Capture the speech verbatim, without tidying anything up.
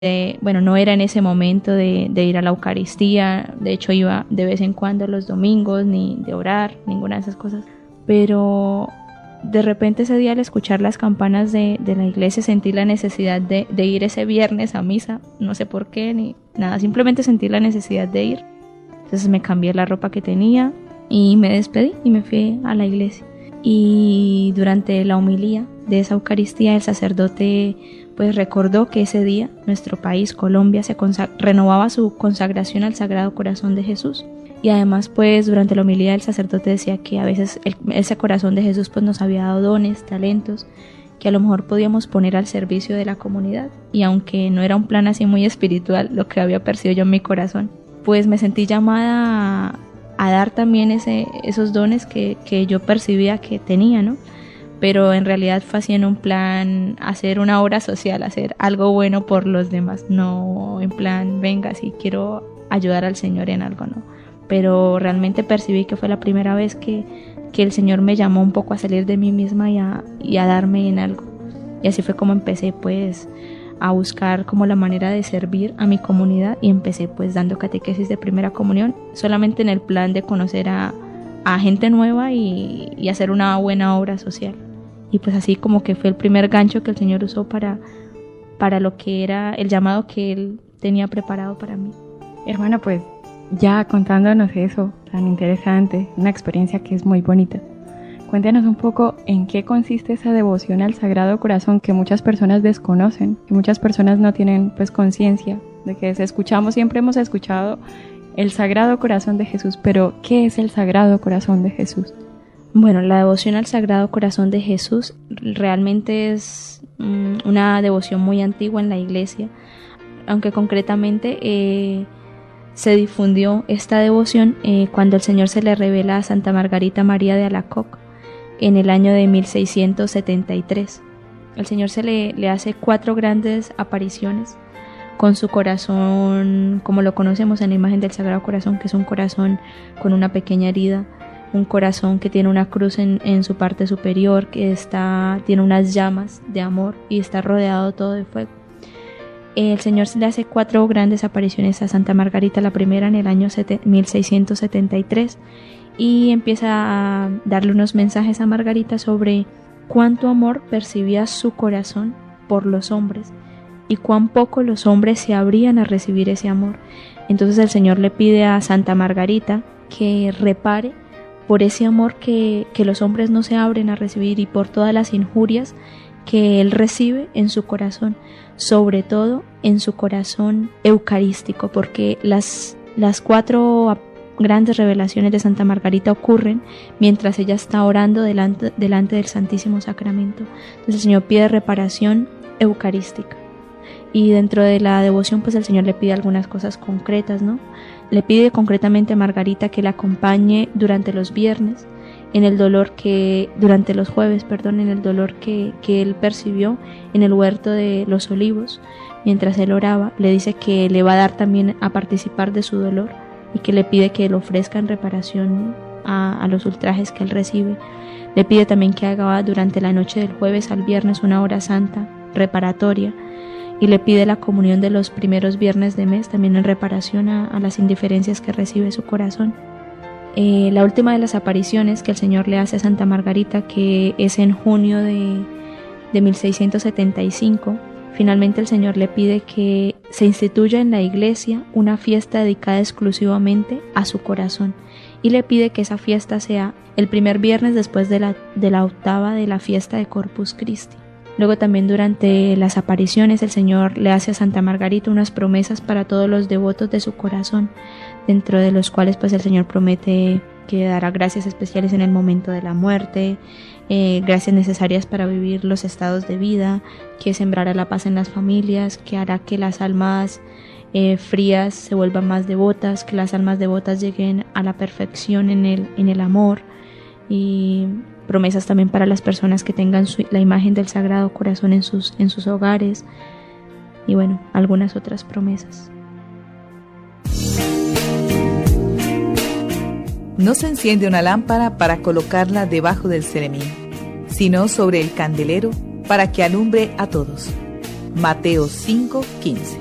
de, bueno, no era en ese momento de, de ir a la Eucaristía, de hecho iba de vez en cuando los domingos, ni de orar, ninguna de esas cosas, pero de repente ese día al escuchar las campanas de, de la iglesia sentí la necesidad de, de ir ese viernes a misa, no sé por qué ni nada, simplemente sentí la necesidad de ir. Entonces me cambié la ropa que tenía y me despedí y me fui a la iglesia. Y durante la homilía de esa Eucaristía el sacerdote pues recordó que ese día nuestro país, Colombia, se consag- renovaba su consagración al Sagrado Corazón de Jesús. Y además pues durante la homilía el sacerdote decía que a veces el, ese corazón de Jesús pues nos había dado dones, talentos que a lo mejor podíamos poner al servicio de la comunidad. Y aunque no era un plan así muy espiritual lo que había percibido yo en mi corazón, pues me sentí llamada a, a dar también ese, esos dones que, que yo percibía que tenía, ¿no? Pero en realidad fue así en un plan hacer una obra social, hacer algo bueno por los demás, no en plan, venga, si quiero ayudar al Señor en algo, no. Pero realmente percibí que fue la primera vez que, que el Señor me llamó un poco a salir de mí misma y a, y a darme en algo. Y así fue como empecé pues a buscar como la manera de servir a mi comunidad y empecé pues dando catequesis de primera comunión, solamente en el plan de conocer a, a gente nueva y, y hacer una buena obra social. Y pues así como que fue el primer gancho que el Señor usó para, para lo que era el llamado que Él tenía preparado para mí. Hermana, pues ya contándonos eso tan interesante, una experiencia que es muy bonita, cuéntanos un poco en qué consiste esa devoción al Sagrado Corazón que muchas personas desconocen, que muchas personas no tienen pues conciencia de que escuchamos, siempre hemos escuchado el Sagrado Corazón de Jesús, pero ¿qué es el Sagrado Corazón de Jesús? Bueno, la devoción al Sagrado Corazón de Jesús realmente es um, una devoción muy antigua en la iglesia, aunque concretamente eh, se difundió esta devoción eh, cuando el Señor se le revela a Santa Margarita María de Alacoque en el año de mil seiscientos setenta y tres. El Señor se le, le hace cuatro grandes apariciones con su corazón, como lo conocemos en la imagen del Sagrado Corazón, que es un corazón con una pequeña herida, un corazón que tiene una cruz en, en su parte superior, que está, tiene unas llamas de amor y está rodeado todo de fuego. El Señor le hace cuatro grandes apariciones a Santa Margarita, la primera en el año mil seiscientos setenta y tres, y empieza a darle unos mensajes a Margarita sobre cuánto amor percibía su corazón por los hombres y cuán poco los hombres se abrían a recibir ese amor. Entonces el Señor le pide a Santa Margarita que repare por ese amor que, que los hombres no se abren a recibir y por todas las injurias que Él recibe en su corazón, sobre todo en su corazón eucarístico, porque las, las cuatro grandes revelaciones de Santa Margarita ocurren mientras ella está orando delante, delante del Santísimo Sacramento. Entonces el Señor pide reparación eucarística. Y dentro de la devoción pues el Señor le pide algunas cosas concretas, ¿no? Le pide concretamente a Margarita que la acompañe durante los viernes, en el dolor que, durante los jueves, perdón, en el dolor que, que él percibió en el huerto de los olivos. Mientras él oraba, le dice que le va a dar también a participar de su dolor y que le pide que lo ofrezca en reparación a, a los ultrajes que él recibe. Le pide también que haga durante la noche del jueves al viernes una hora santa reparatoria y le pide la comunión de los primeros viernes de mes también en reparación a, a las indiferencias que recibe su corazón. Eh, la última de las apariciones que el Señor le hace a Santa Margarita, que es en junio de, de mil seiscientos setenta y cinco, finalmente el Señor le pide que se instituya en la iglesia una fiesta dedicada exclusivamente a su corazón y le pide que esa fiesta sea el primer viernes después de la, de la octava de la fiesta de Corpus Christi. Luego también durante las apariciones el Señor le hace a Santa Margarita unas promesas para todos los devotos de su corazón, dentro de los cuales pues el Señor promete que dará gracias especiales en el momento de la muerte, eh, gracias necesarias para vivir los estados de vida, que sembrará la paz en las familias, que hará que las almas eh, frías se vuelvan más devotas, que las almas devotas lleguen a la perfección en el, en el amor, y promesas también para las personas que tengan su, la imagen del Sagrado Corazón en sus, en sus hogares, y bueno, algunas otras promesas. No se enciende una lámpara para colocarla debajo del ceremín, sino sobre el candelero para que alumbre a todos. Mateo cinco quince.